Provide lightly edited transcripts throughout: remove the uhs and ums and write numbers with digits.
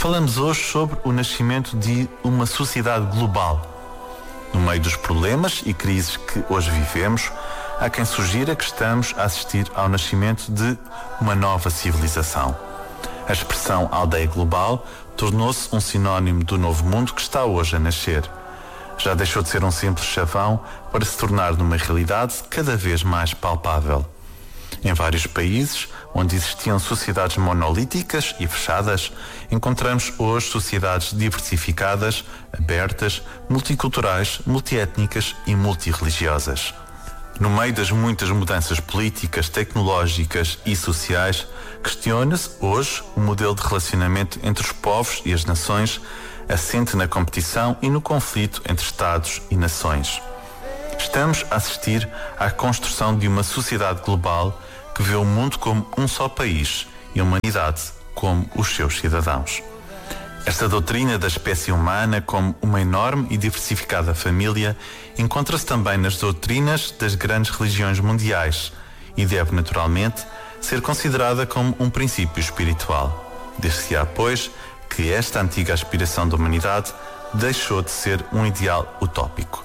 Falamos hoje sobre o nascimento de uma sociedade global. No meio dos problemas e crises que hoje vivemos, há quem sugira que estamos a assistir ao nascimento de uma nova civilização. A expressão aldeia global tornou-se um sinónimo do novo mundo que está hoje a nascer. Já deixou de ser um simples chavão para se tornar numa realidade cada vez mais palpável. Em vários países, onde existiam sociedades monolíticas e fechadas, encontramos hoje sociedades diversificadas, abertas, multiculturais, multiétnicas e multirreligiosas. No meio das muitas mudanças políticas, tecnológicas e sociais, questiona-se hoje o modelo de relacionamento entre os povos e as nações, assente na competição e no conflito entre Estados e nações. Estamos a assistir à construção de uma sociedade global que vê o mundo como um só país e a humanidade como os seus cidadãos. Esta doutrina da espécie humana como uma enorme e diversificada família encontra-se também nas doutrinas das grandes religiões mundiais e deve, naturalmente, ser considerada como um princípio espiritual. Dir-se-á, pois, que esta antiga aspiração da humanidade deixou de ser um ideal utópico.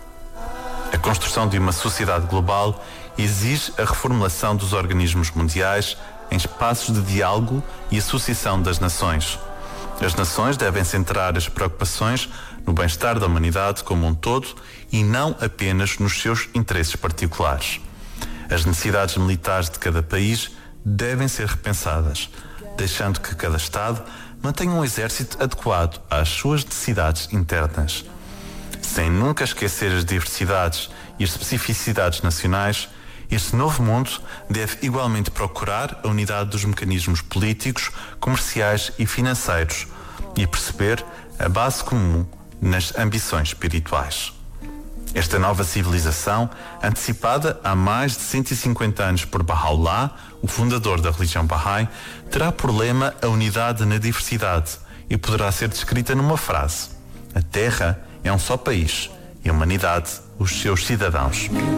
A construção de uma sociedade global exige a reformulação dos organismos mundiais em espaços de diálogo e associação das nações. As nações devem centrar as preocupações no bem-estar da humanidade como um todo e não apenas nos seus interesses particulares. As necessidades militares de cada país devem ser repensadas, deixando que cada Estado mantenha um exército adequado às suas necessidades internas. Sem nunca esquecer as diversidades e as especificidades nacionais, este novo mundo deve igualmente procurar a unidade dos mecanismos políticos, comerciais e financeiros e perceber a base comum nas ambições espirituais. Esta nova civilização, antecipada há mais de 150 anos por Baha'u'lláh, o fundador da religião Bahá'í, terá por lema a unidade na diversidade e poderá ser descrita numa frase: a Terra é um só país e a humanidade os seus cidadãos.